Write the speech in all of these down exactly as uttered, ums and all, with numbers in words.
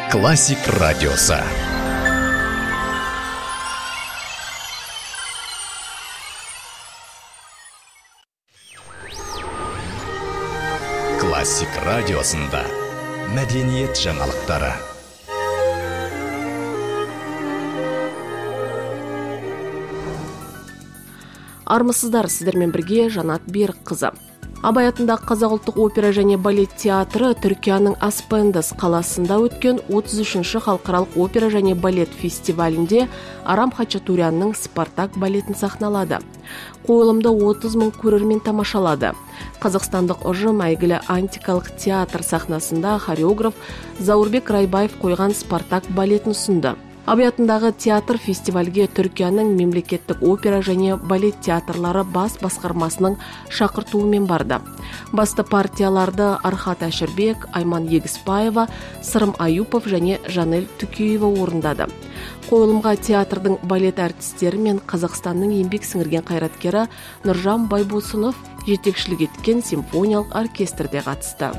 Классик радиосы. Классик радиосында мәдениет жаңалықтары. Армысыздар, сіздермен бірге Жанат Берікқызы. Абай атындағы Қазақ ұлттық опера және балет театры Түркияның Аспендос қаласында өткен отыз үшінші халықаралық опера және балет фестивалінде Арам Хачатурянның Спартак балетін сахналады. Қойылымды отыз мың көрермен тамашалады. Қазақстандық ұжым әйгілі антикалық театр сахнасында хореограф Заурбек Райбаев қойған Спартак балетін ұсынды. Абай атындағы театр фестивальге Түркияның мемлекеттік опера және балет театрлары бас басқармасының шақыртуымен барды. Басты партияларды Архат Әшірбек, Айман Егіспаева, Сырым Аюпов және Жанель Түкеева орындады. Қойылымға театрдың балет әртістері мен Қазақстанның еңбек сіңірген қайраткері Нұржан Байбосынов жетекшілік еткен симфониялық оркестрде қатысты.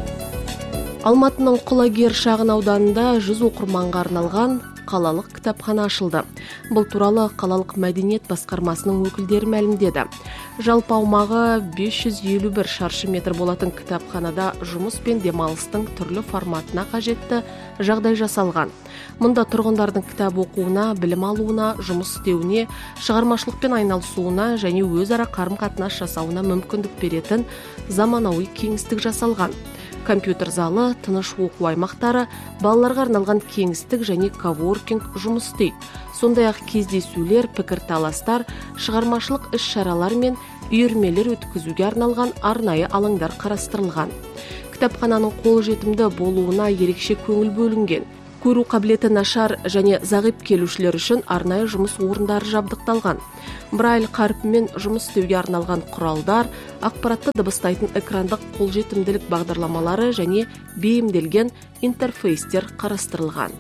Алматының Құлагер шағын ауданында жүз оқырманға арналған қалалық кітапхана ашылды. Бұл туралы қалалық мәдениет басқармасының өкілдері мәлімдеді. Жалпы аумағы бес жүз елу бір шаршы метр болатын кітапханада жұмыс пен демалыстың түрлі форматына қажетті жағдай жасалған. Мұнда тұрғындардың кітап оқуына, білім алуына, жұмыс істеуіне, шығармашылықпен айналысуына және өзара қарым-қатынас жасауына мүмкіндік беретін заманауи кеңістік жасалған. Компьютер залы, тыныш оқу аймақтары, балаларға арналған кеңістік және коворкинг жұмыс істейді. Сондай-ақ кездесулер, пікірталастар, шығармашылық іс-шаралар мен үйірмелер өткізуге арналған арнайы алаңдар қарастырылған. Кітапхананың қолжетімді болуына ерекше көңіл бөлінген. Көру қабілеті нашар және зағип келушілер үшін арнайы жұмыс орындары жабдықталған. Брайль қарпімен жұмыс істеуге арналған құралдар, ақпаратты дыбыстайтын экрандық қолжетімділік бағдарламалары және бейімделген интерфейстер қарастырылған.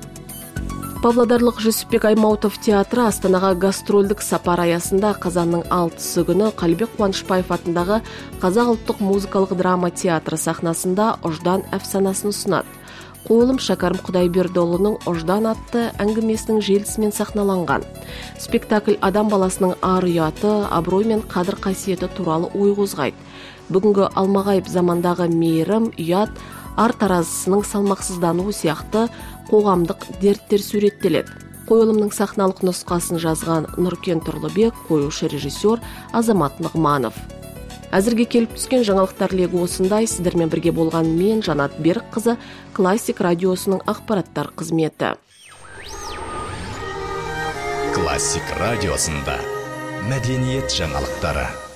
Павлодарлық Жүсіпбек Аймауытов театры Астанаға гастрольдік сапар аясында қазанның алтысы күні Қалибек Қуанышбаев атындағы Қазақ ұлттық музыкалық драма театры сахнасында Ождан әфсанасын ұсынады. Қойылым Шәкәрім Құдайбердіұлының Ождан атты әңгімесінің желісімен сахналанған. Спектакль адам баласының ар-ұяты, абырой мен қадір қасиеті туралы ой қозғайды. Бүгінгі алмағайып замандағы мейірім, ұят, ар таразысының салмақсыздануы сияқты қоғамдық дерттер суреттеледі. Қойылымның сахналық нұсқасын жазған Нұркен Тұрлыбек, қоюшы режиссер Азамат Нығманов. Әзірге келіп түскен жаңалықтар легі осындай. Сіздермен бірге болған мен, Жанат Берікқызы, Классик радиосының ақпараттар қызметі. Классик радиосында мәдениет жаңалықтары.